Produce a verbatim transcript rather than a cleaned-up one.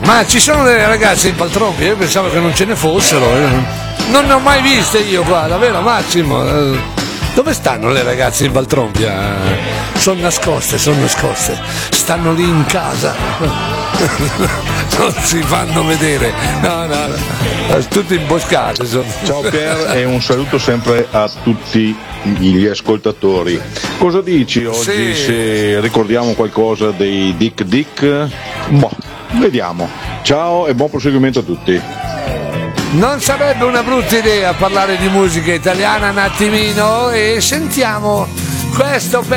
Ma ci sono delle ragazze in paltrompi? Io pensavo che non ce ne fossero. Non ne ho mai viste io qua, davvero Massimo. Dove stanno le ragazze in paltrompia? Sono nascoste, sono nascoste. Stanno lì in casa. Non si fanno vedere. No, no, no. Tutte imboscate sono. Ciao Pier e un saluto sempre a tutti gli ascoltatori. Cosa dici oggi, sì, se ricordiamo qualcosa dei Dick Dick? Boh, vediamo. Ciao e buon proseguimento a tutti. Non sarebbe una brutta idea parlare di musica italiana un attimino, e sentiamo questo